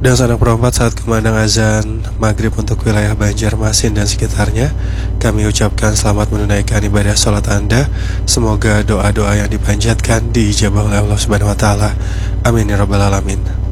Dan saudara perempat, saat kumandang azan maghrib untuk wilayah Banjarmasin dan sekitarnya, kami ucapkan selamat menunaikan ibadah sholat Anda. Semoga doa-doa yang dipanjatkan diijabah oleh Allah Subhanahu wa Ta'ala. Amin ya Rabbal Alamin.